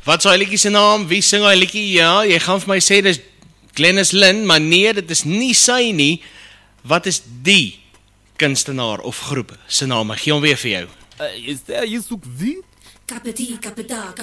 Wat is hy liedjie se naam? Wie sing hy liedjie? Ja, jy gaan vir my sê dis Glennis Lynn, maar nee, dit is nie sy nie. Wat is die kunstenaar of groep se naam? Ek gee hom weer vir jou. Is there Yusuf V? Kapeti, kapeta,